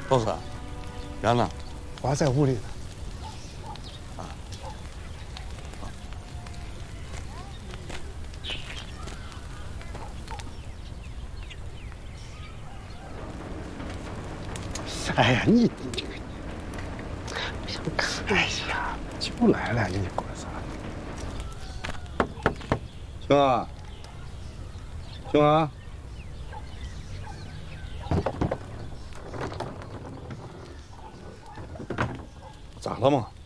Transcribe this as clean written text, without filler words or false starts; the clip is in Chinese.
宝哥，然呢？ 娃在屋里呢。哎呀，你这个，不想看。哎呀，就来了，你管啥？ 兄啊，兄啊，咋了嘛？